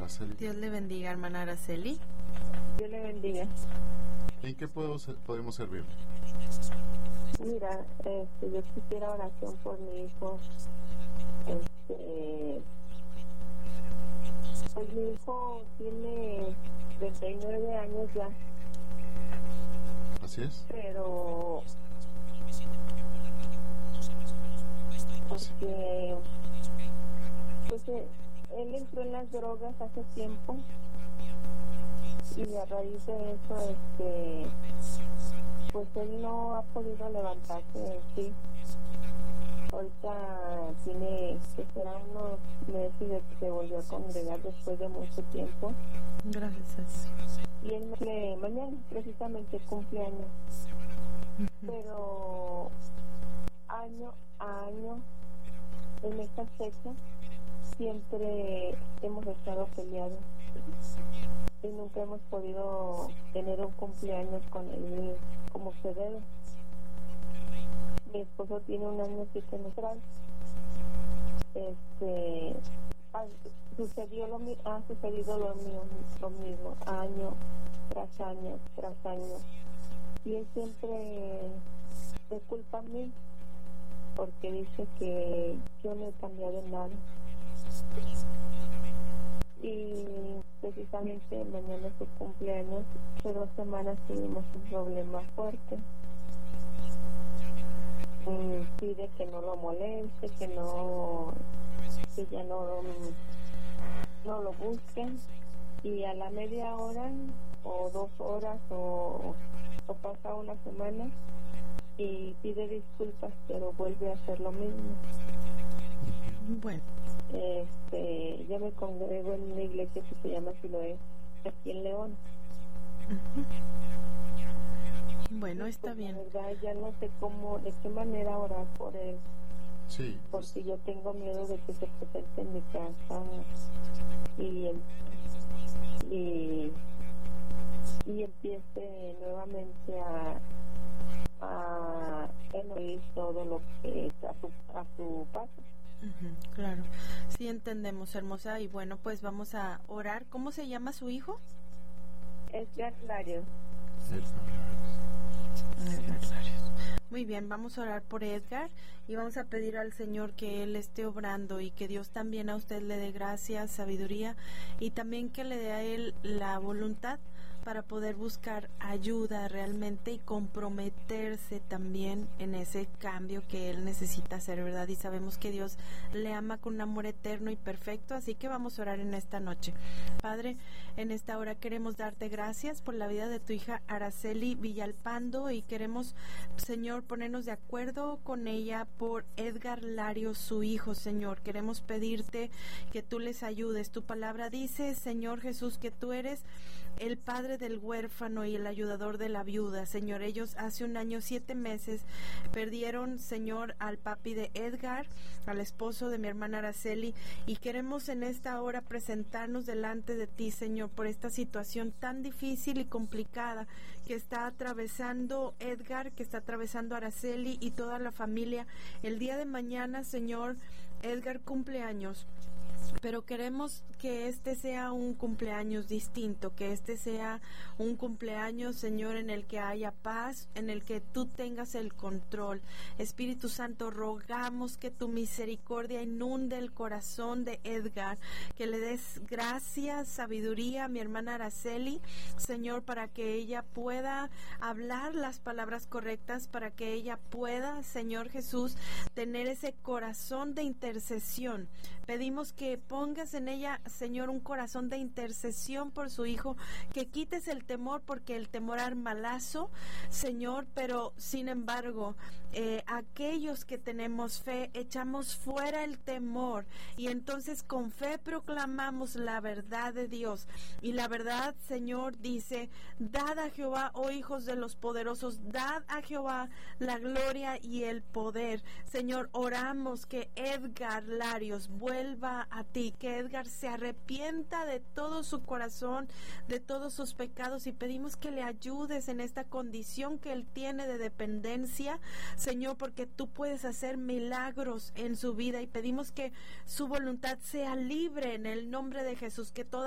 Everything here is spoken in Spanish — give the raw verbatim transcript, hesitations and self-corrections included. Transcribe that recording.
Araceli. Dios le bendiga, hermana Araceli. Dios le bendiga. ¿En qué podemos, podemos servirle? Mira, este, yo quisiera oración por mi hijo. Este, pues mi hijo tiene treinta y nueve años ya. Así es. Pero porque pues él entró en las drogas hace tiempo y a raíz de eso este pues él no ha podido levantarse en sí. Ahorita tiene que será unos meses de que se volvió a congregar después de mucho tiempo. Gracias. Y él me, mañana precisamente cumpleaños. Uh-huh. Pero año a año en esta fecha siempre hemos estado peleados y nunca hemos podido tener un cumpleaños con él como se debe. Mi esposo tiene un año siete meses. Este ha, sucedió lo ha sucedido lo, mío, lo mismo año tras año tras año y él siempre me culpa a mí porque dice que yo no he cambiado nada. Y precisamente mañana es su cumpleaños. Hace dos semanas tuvimos un problema fuerte. Y pide que no lo moleste, que no, que ya no, no lo busquen. Y a la media hora o dos horas o, o pasa una semana y pide disculpas, pero vuelve a hacer lo mismo. Bueno. Este, yo me congrego en una iglesia que se llama Siloé, aquí en León. Uh-huh. Bueno, está pues, bien. La verdad, ya no sé cómo, de qué manera orar por él. Sí. Porque yo tengo miedo de que se presente en mi casa y, y, y empiece nuevamente a a oír todo lo que es a su, a su paso. Uh-huh, claro, sí entendemos, hermosa, y bueno, pues vamos a orar. ¿Cómo se llama su hijo? Edgar Larios. Edgar Larios. Muy bien, vamos a orar por Edgar y vamos a pedir al Señor que Él esté obrando y que Dios también a usted le dé gracia, sabiduría y también que le dé a Él la voluntad para poder buscar ayuda realmente y comprometerse también en ese cambio que Él necesita hacer, ¿verdad? Y sabemos que Dios le ama con un amor eterno y perfecto, así que vamos a orar en esta noche. Padre, en esta hora queremos darte gracias por la vida de tu hija Araceli Villalpando y queremos, Señor, ponernos de acuerdo con ella por Edgar Larios, su hijo, Señor. Queremos pedirte que tú les ayudes. Tu palabra dice, Señor Jesús, que tú eres el padre del huérfano y el ayudador de la viuda. Señor, ellos hace un año, siete meses, perdieron, Señor, al papi de Edgar, al esposo de mi hermana Araceli, y queremos en esta hora presentarnos delante de ti, Señor, por esta situación tan difícil y complicada que está atravesando Edgar, que está atravesando Araceli y toda la familia. El día de mañana, Señor, Edgar cumple años. Pero queremos que este sea un cumpleaños distinto, que este sea un cumpleaños, Señor, en el que haya paz, en el que tú tengas el control. Espíritu Santo, rogamos que tu misericordia inunde el corazón de Edgar, que le des gracia, sabiduría a mi hermana Araceli, Señor, para que ella pueda hablar las palabras correctas, para que ella pueda, Señor Jesús, tener ese corazón de intercesión. Pedimos que pongas en ella, Señor, un corazón de intercesión por su hijo, que quites el temor, porque el temor arma lazo, Señor, pero sin embargo, eh, aquellos que tenemos fe, echamos fuera el temor y entonces con fe proclamamos la verdad de Dios. Y la verdad, Señor, dice, dad a Jehová, oh hijos de los poderosos, dad a Jehová la gloria y el poder. Señor, oramos que Edgar Larios vuelva a ti, que Edgar se arrepienta de todo su corazón, de todos sus pecados, y pedimos que le ayudes en esta condición que él tiene de dependencia, Señor, porque tú puedes hacer milagros en su vida, y pedimos que su voluntad sea libre en el nombre de Jesús, que toda